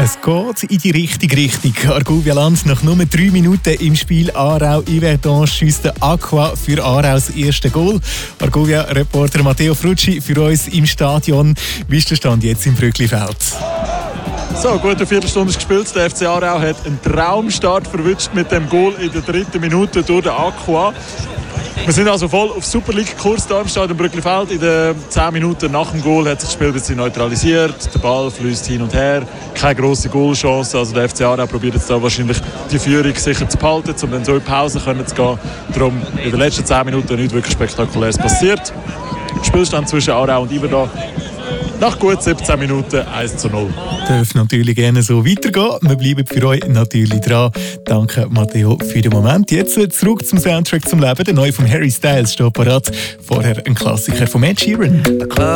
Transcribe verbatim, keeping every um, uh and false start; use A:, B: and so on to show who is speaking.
A: Es geht in die richtige Richtung. Argovia Land nach nur drei Minuten im Spiel Aarau-Yverdon schießt der Aqua für Aaraus erste Goal. Argovia-Reporter Matteo Frucci für uns im Stadion. Wie ist der Stand jetzt im Brücklifeld?
B: So, gut eine Viertelstunde gespielt. Der F C Aarau hat einen Traumstart verwünscht mit dem Goal in der dritten Minute durch den Aqua. Wir sind also voll auf Super League-Kurs hier im Stadion Brücklifeld. In den zehn Minuten nach dem Goal hat sich das Spiel ein bisschen neutralisiert. Der Ball fließt hin und her. Keine grosse Goalchance. Also der F C Aarau probiert jetzt da wahrscheinlich die Führung sicher zu behalten, um dann so in Pause können zu gehen. Darum in den letzten zehn Minuten nichts wirklich Spektakuläres passiert. Spielstand zwischen Aarau und Yverdon nach gut siebzehn Minuten eins zu null.
A: Darf natürlich gerne so weitergehen. Wir bleiben für euch natürlich dran. Danke, Matteo, für den Moment. Jetzt zurück zum Soundtrack zum Leben. Der neue von Harry Styles steht parat. Vorher ein Klassiker von Ed Sheeran.